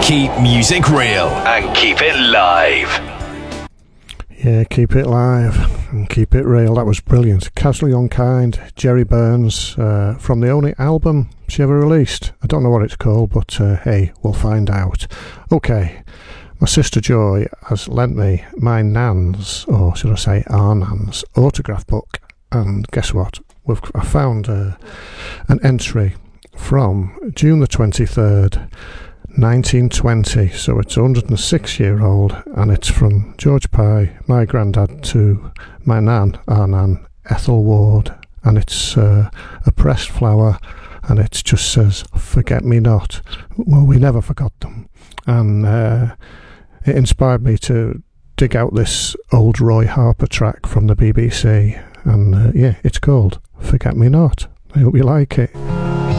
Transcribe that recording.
Keep music real and keep it live. Yeah, keep it live and keep it real. That was brilliant. Casually Unkind, Jerry Burns, from the only album she ever released. I don't know what it's called, but hey, we'll find out. Okay, my sister Joy has lent me my nan's, or should I say our nan's, autograph book. And guess what? I found an entry from June the 23rd, 1920, so it's a 106-year-old, and it's from George Pye, my granddad, to my nan, our nan, Ethel Ward, and it's a pressed flower, and it just says, "Forget me not." Well, we never forgot them, and it inspired me to dig out this old Roy Harper track from the BBC, and yeah, it's called "Forget Me Not." I hope you like it.